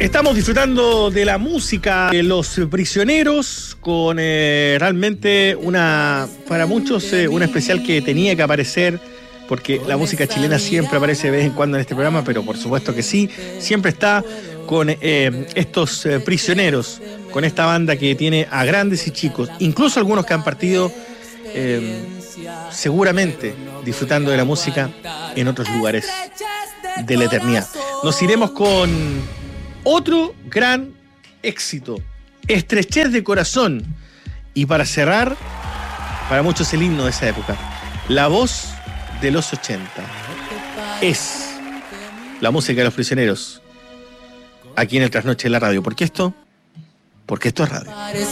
Estamos disfrutando de la música de Los Prisioneros con realmente para muchos, un especial que tenía que aparecer, porque la música chilena siempre aparece de vez en cuando en este programa, pero por supuesto que sí, siempre está con estos prisioneros, con esta banda que tiene a grandes y chicos, incluso algunos que han partido seguramente disfrutando de la música en otros lugares de la eternidad. Nos iremos con otro gran éxito, Estrechez de Corazón, y para cerrar, para muchos el himno de esa época, la voz de los 80. Es la música de Los Prisioneros aquí en el Trasnoche de la Radio. ¿Por qué esto? Porque esto es radio.